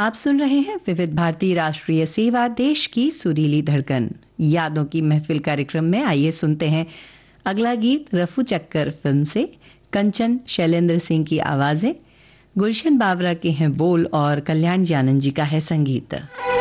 आप सुन रहे हैं विविध भारती राष्ट्रीय सेवा, देश की सुरीली धड़कन। यादों की महफिल कार्यक्रम में आइए सुनते हैं अगला गीत रफू चक्कर फिल्म से। कंचन शैलेंद्र सिंह की आवाजें, गुलशन बावरा के हैं बोल और कल्याण जानन जी का है संगीत।